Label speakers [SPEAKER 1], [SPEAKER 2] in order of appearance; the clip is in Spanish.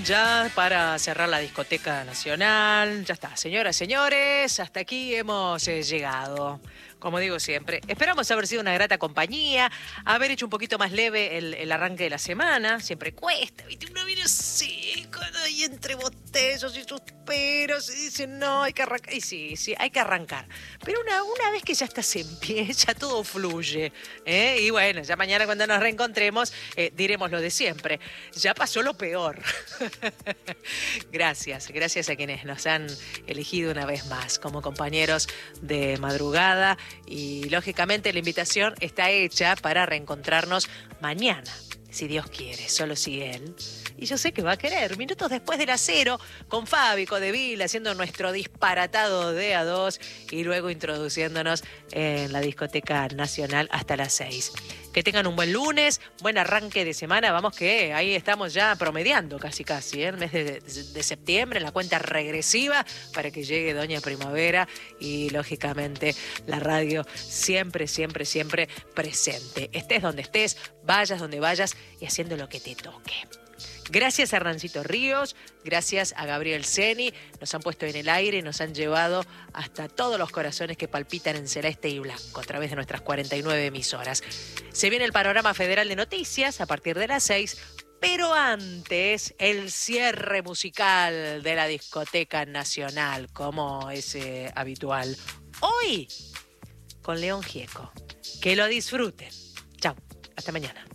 [SPEAKER 1] ya para cerrar la discoteca nacional. Ya está, señoras, señores, hasta aquí hemos llegado. Como digo siempre, esperamos haber sido una grata compañía, haber hecho un poquito más leve el arranque de la semana. Siempre cuesta, ¿viste? Uno viene así, y entre botellos y suspiros, y dice, no, hay que arrancar. Y sí, hay que arrancar. Pero una vez que ya estás en pie, ya todo fluye. Y bueno, ya mañana cuando nos reencontremos, diremos lo de siempre. Ya pasó lo peor. Gracias a quienes nos han elegido una vez más como compañeros de madrugada. Y lógicamente la invitación está hecha para reencontrarnos mañana, si Dios quiere, solo si Él. Y yo sé que va a querer, minutos después de las 0, con Fabi Codevil haciendo nuestro disparatado de A2 y luego introduciéndonos en la discoteca nacional hasta las 6. Que tengan un buen lunes, buen arranque de semana. Vamos que ahí estamos ya promediando casi, el mes de septiembre, la cuenta regresiva para que llegue Doña Primavera y lógicamente la radio siempre presente. Estés donde estés, vayas donde vayas y haciendo lo que te toque. Gracias a Hernancito Ríos, gracias a Gabriel Ceni, nos han puesto en el aire y nos han llevado hasta todos los corazones que palpitan en celeste y blanco a través de nuestras 49 emisoras. Se viene el panorama federal de noticias a partir de las 6, pero antes el cierre musical de la discoteca nacional, como es habitual. Hoy con León Gieco. Que lo disfruten. Chau, hasta mañana.